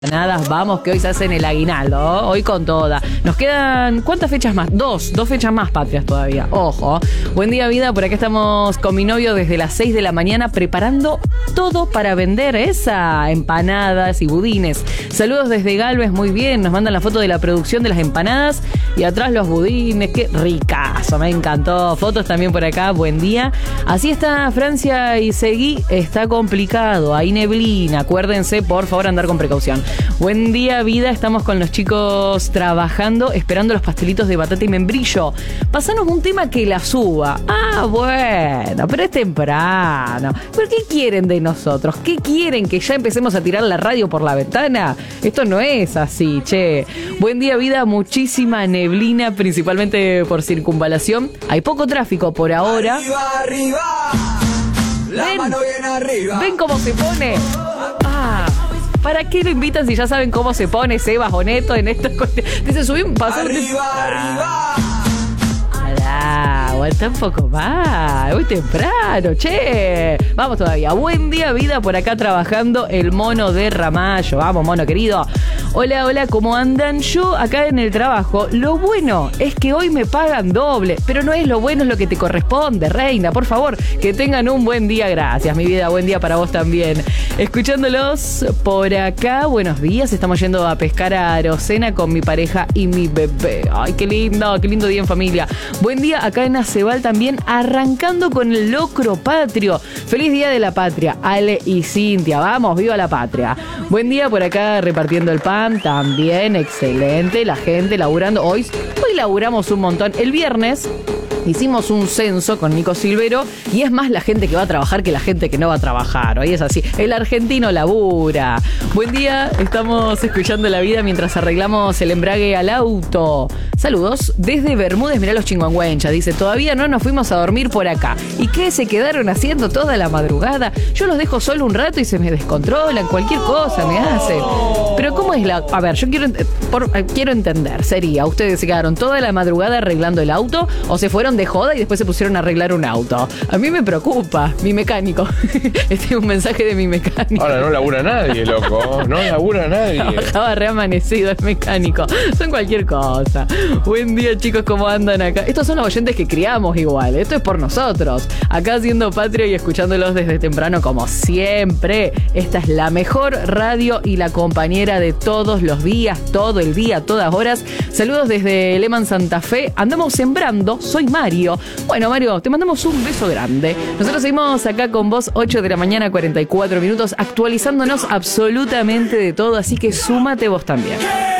Nada, vamos que hoy se hacen el aguinaldo, hoy con toda. Nos quedan, ¿cuántas fechas más? Dos fechas más patrias todavía, ojo. Buen día vida, por acá estamos con mi novio desde las 6 de la mañana preparando todo para vender empanadas y budines. Saludos desde Galvez, muy bien, nos mandan la foto de la producción de las empanadas y atrás los budines, qué ricazo, me encantó. Fotos también por acá, buen día. Así está Francia y Seguí, está complicado, hay neblina, acuérdense por favor andar con precaución. Buen día, vida. Estamos con los chicos trabajando, esperando los pastelitos de batata y membrillo. Pasanos un tema que la suba. Ah, bueno, pero es temprano. ¿Pero qué quieren de nosotros? ¿Qué quieren? ¿Que ya empecemos a tirar la radio por la ventana? Esto no es así, che. Buen día, vida. Muchísima neblina, principalmente por circunvalación. Hay poco tráfico por ahora. Arriba, arriba. La mano bien arriba. ¿Ven cómo se pone? ¿Para qué lo invitan si ya saben cómo se pone Sebas o Neto en estas cuestiones? Dice, subí un paso. Arriba, arriba. Aguanta un poco más. Muy temprano, che. Vamos todavía. Buen día, vida, por acá trabajando el mono de Ramallo. Vamos, mono querido. Hola, hola, ¿cómo andan? Yo acá en el trabajo, lo bueno es que hoy me pagan doble, pero no es lo bueno, es lo que te corresponde, reina, por favor, que tengan un buen día, gracias, mi vida, buen día para vos también. Escuchándolos por acá, buenos días, estamos yendo a pescar a Arocena con mi pareja y mi bebé. Ay, qué lindo día en familia. Buen día acá en Acebal también, arrancando con el locro patrio. Feliz día de la patria, Ale y Cintia, vamos, viva la patria. Buen día por acá repartiendo el pan. También, excelente, la gente laburando. Hoy laburamos un montón. El viernes hicimos un censo con Nico Silvero y es más la gente que va a trabajar que la gente que no va a trabajar. Hoy es así. El argentino labura. Buen día, estamos escuchando la vida mientras arreglamos el embrague al auto. Saludos desde Bermúdez, mirá los chingüengüenchas. Dice, todavía no nos fuimos a dormir por acá. ¿Y qué se quedaron haciendo toda la madrugada? Yo los dejo solo un rato y se me descontrolan. Cualquier cosa me hacen. Pero ¿cómo es la...? A ver, yo quiero entender. Sería, ¿ustedes se quedaron toda la madrugada arreglando el auto o se fueron de joda y después se pusieron a arreglar un auto? A mí me preocupa, mi mecánico. Este es un mensaje de mi mecánico. Ahora no labura nadie, loco. No labura nadie. Trabajaba reamanecido el mecánico. Son cualquier cosa. Buen día, chicos, ¿cómo andan acá? Estos son los oyentes que criamos igual. Esto es por nosotros. Acá haciendo patria y escuchándolos desde temprano como siempre. Esta es la mejor radio y la compañera de todos los días, todo el día, todas horas. Saludos desde Lehman Santa Fe. Andamos sembrando. Soy Mario. Bueno, Mario, te mandamos un beso grande. Nosotros seguimos acá con vos 8 de la mañana, 44 minutos, actualizándonos absolutamente de todo, así que súmate vos también.